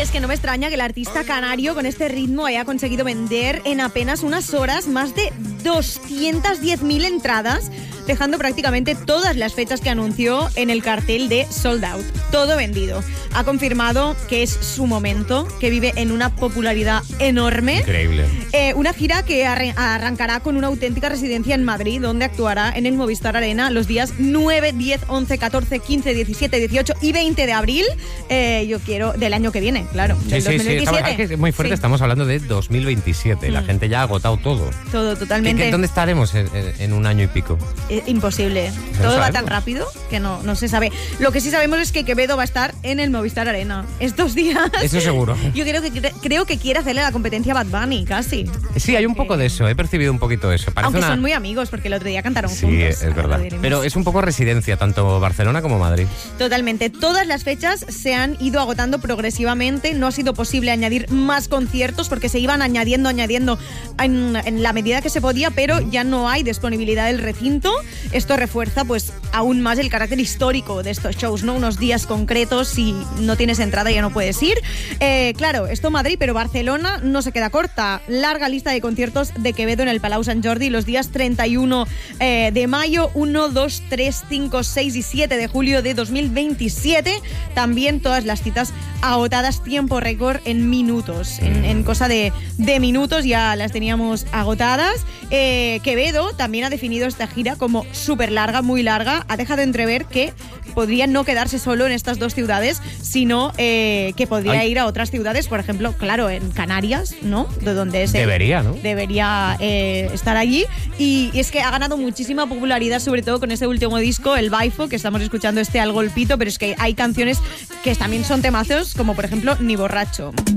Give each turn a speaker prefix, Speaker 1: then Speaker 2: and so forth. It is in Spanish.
Speaker 1: es que no me extraña que el artista canario con este ritmo haya conseguido vender en apenas unas horas más de 210.000 entradas, dejando prácticamente todas las fechas que anunció en el cartel de Sold Out. Todo vendido. Ha confirmado que es su momento, que vive en una popularidad enorme.
Speaker 2: Increíble.
Speaker 1: Una gira que arrancará con una auténtica residencia en Madrid, donde actuará en el Movistar Arena los días 9, 10, 11, 14, 15, 17, 18 y 20 de abril. Yo quiero del año que viene, claro. Del 2027.
Speaker 2: Es muy fuerte, estamos hablando de 2027. La gente ya ha agotado todo.
Speaker 1: Todo, totalmente.
Speaker 2: ¿Dónde estaremos en un año y pico?
Speaker 1: Imposible. Todo va tan rápido que no se sabe. Lo que sí sabemos es que Quevedo va a estar en el Movistar Arena estos días.
Speaker 2: Eso seguro.
Speaker 1: Yo creo que quiere hacerle la competencia a Bad Bunny, casi.
Speaker 2: Sí, hay un poco de eso. He percibido un poquito eso.
Speaker 1: Aunque son muy amigos, porque el otro día cantaron juntos.
Speaker 2: Sí, es verdad. Pero es un poco residencia, tanto Barcelona como Madrid.
Speaker 1: Totalmente. Todas las fechas se han ido agotando progresivamente. No ha sido posible añadir más conciertos porque se iban añadiendo en la medida que se podía, pero ya no hay disponibilidad del recinto. Esto refuerza pues aún más el carácter histórico de estos shows, ¿no? Unos días concretos, si no tienes entrada ya no puedes ir. Claro, esto Madrid, pero Barcelona no se queda corta. Larga lista de conciertos de Quevedo en el Palau Sant Jordi los días 31 de mayo, 1, 2, 3, 5, 6 y 7 de julio de 2027. También todas las citas agotadas, tiempo récord en minutos. En cosa de minutos ya las teníamos agotadas. Quevedo también ha definido esta gira como súper larga, muy larga. Ha dejado entrever que podría no quedarse solo en estas dos ciudades, sino que podría ir a otras ciudades, por ejemplo, claro, en Canarias, ¿no? De donde
Speaker 2: debería, ¿no?
Speaker 1: Debería estar allí. Y es que ha ganado muchísima popularidad, sobre todo con este último disco, el Baifo, que estamos escuchando Al Golpito, pero es que hay canciones que también son temazos, como por ejemplo Ni Borracho.